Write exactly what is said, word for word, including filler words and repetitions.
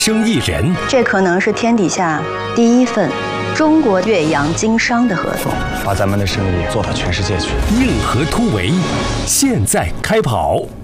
生意人， 这可能是天底下第一份中国岳阳经商的合同， 把咱们的生意做到全世界去。 硬核突围，现在开跑。